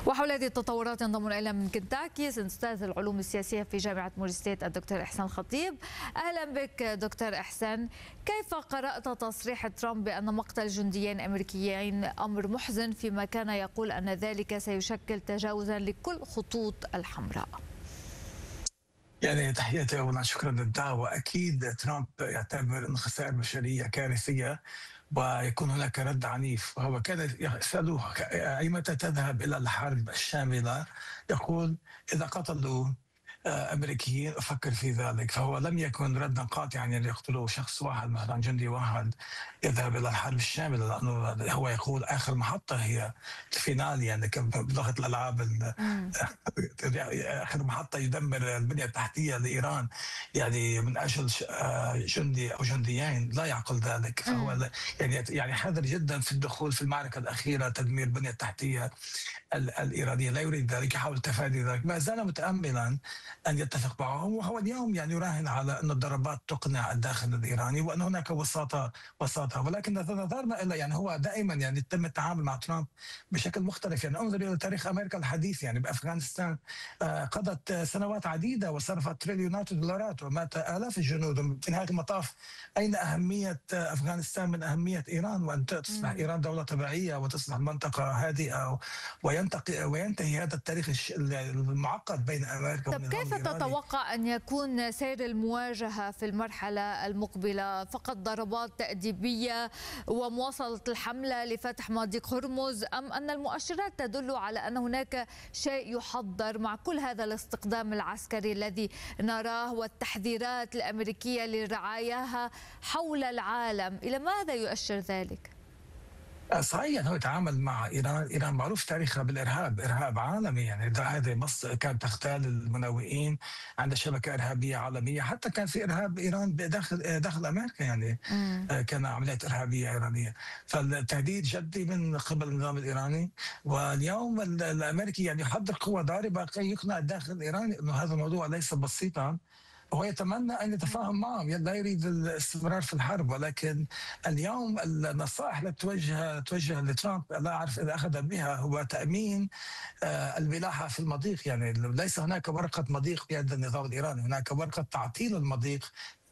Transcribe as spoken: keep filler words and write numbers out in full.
وحول هذه التطورات ينضم إلينا من كنتاكي أستاذ العلوم السياسية في جامعة موري ستيت الدكتور إحسان خطيب. أهلا بك دكتور إحسان. كيف قرأت تصريح ترامب بأن مقتل جنديين أمريكيين أمر محزن، فيما كان يقول أن ذلك سيشكل تجاوزا لكل خطوط الحمراء؟ يعني تحياتي اولا، شكرا للدعوه. اكيد ترامب يعتبر ان خسائر بشريه كارثيه ويكون هناك رد عنيف، وهو كان يسأله أيمتى تذهب إلى الحرب الشاملة، يقول إذا قتلوا امريكيين افكر في ذلك. فهو لم يكن ردا قاطعا يعني يقتلوا شخص واحد، مثلا جندي واحد يذهب الى الحرب الشامله، لانه هو يقول اخر محطه هي الفينال، يعني بلغه الالعاب اخر محطه يدمر البنيه التحتيه لايران، يعني من اجل جندي او جنديين. لا يعقل ذلك. فهو يعني يعني حذر جدا في الدخول في المعركه الاخيره، تدمير البنيه التحتيه الإيرانية. لا يريد ذلك، يحاول تفادي ذلك. ما زال متأملا أن يتفق معهم، وهو اليوم يعني يراهن على أن الضربات تقنع الداخل الإيراني وأن هناك وساطة وساطة ولكن إذا نظرنا إلى يعني هو دائما يعني تم التعامل مع ترامب بشكل مختلف. يعني انظر إلى تاريخ أمريكا الحديث، يعني بأفغانستان قضت سنوات عديدة وصرفت تريليونات الدولارات ومات آلاف الجنود. في نهاية المطاف أين أهمية أفغانستان من أهمية إيران، وأن تصبح إيران دولة طبيعية وتصبح منطقة هادئة وينتهي هذا التاريخ المعقد بين امريكا والنظام الإيراني. طب كيف تتوقع ان يكون سير المواجهه في المرحله المقبله؟ فقط ضربات تأديبيه ومواصله الحمله لفتح مضيق هرمز، ام ان المؤشرات تدل على ان هناك شيء يحضر مع كل هذا الاستخدام العسكري الذي نراه والتحذيرات الامريكيه لرعاياها حول العالم؟ الى ماذا يؤشر ذلك؟ صحيح، هو يتعامل مع ايران، ايران معروف تاريخها بالارهاب، ارهاب عالمي. يعني هذه مصر كانت تغتال المنوئين، عندها شبكه ارهابيه عالميه، حتى كان في ارهاب ايران داخل داخل امريكا، يعني مم. كان عمليات ارهابيه ايرانيه. فالتهديد جدي من قبل النظام الايراني، واليوم الامريكي يعني يحضر قوه ضاربه كي يقنع الداخل الايراني انه هذا الموضوع ليس بسيطا. هو يتمنى ان يتفاهم معهم، لا يريد الاستمرار في الحرب. ولكن اليوم النصائح التي توجه توجه لترامب، لا اعرف اذا اخذ بها، هو تامين الملاحه في المضيق. يعني ليس هناك ورقه مضيق بيد النظام الايراني، هناك ورقه تعطيل المضيق